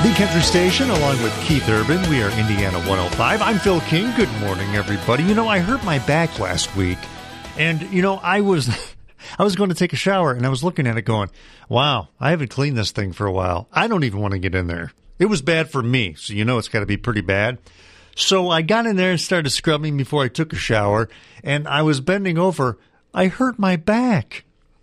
The Country Station, along with Keith Urban. We are Indiana 105. I'm Phil King. Good morning, everybody. I hurt my back last week, and, I was going to take a shower, and I was looking at it going, wow, I haven't cleaned this thing for a while. I don't even want to get in there. It was bad for me, so it's got to be pretty bad. So I got in there and started scrubbing before I took a shower, and I was bending over. I hurt my back.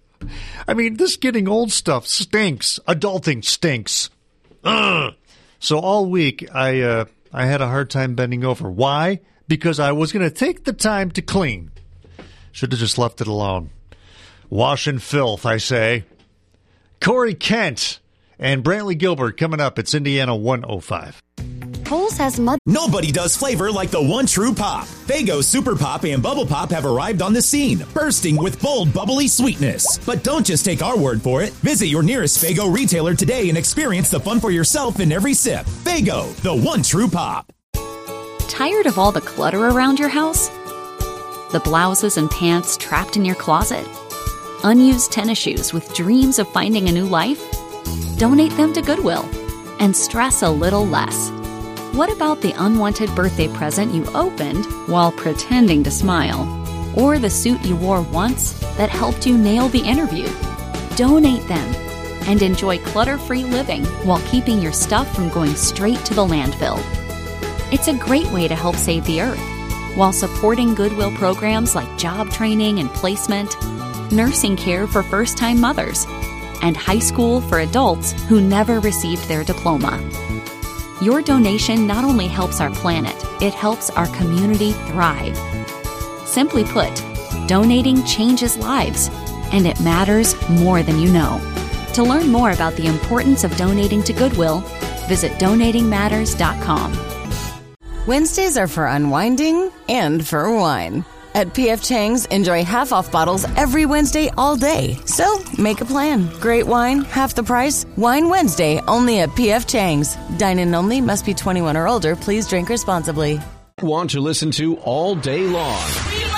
I mean, this getting old stuff stinks. Adulting stinks. Ugh. So all week, I had a hard time bending over. Why? Because I was going to take the time to clean. Should have just left it alone. Wash and filth, I say. Corey Kent and Brantley Gilbert coming up. It's Indiana 105. Kohl's has Nobody does flavor like the one true pop. Faygo Super Pop and Bubble Pop have arrived on the scene, bursting with bold, bubbly sweetness. But don't just take our word for it. Visit your nearest Faygo retailer today and experience the fun for yourself in every sip. Faygo, the one true pop. Tired of all the clutter around your house? The blouses and pants trapped in your closet? Unused tennis shoes with dreams of finding a new life? Donate them to Goodwill and stress a little less. What about the unwanted birthday present you opened while pretending to smile? Or the suit you wore once that helped you nail the interview? Donate them and enjoy clutter-free living while keeping your stuff from going straight to the landfill. It's a great way to help save the earth while supporting Goodwill programs like job training and placement, nursing care for first-time mothers, and high school for adults who never received their diploma. Your donation not only helps our planet, it helps our community thrive. Simply put, donating changes lives, and it matters more than you know. To learn more about the importance of donating to Goodwill, visit donatingmatters.com. Wednesdays are for unwinding and for wine. At P.F. Chang's, enjoy half-off bottles every Wednesday all day. So, make a plan. Great wine, half the price. Wine Wednesday, only at P.F. Chang's. Dine-in only, must be 21 or older. Please drink responsibly. Want to listen to all day long.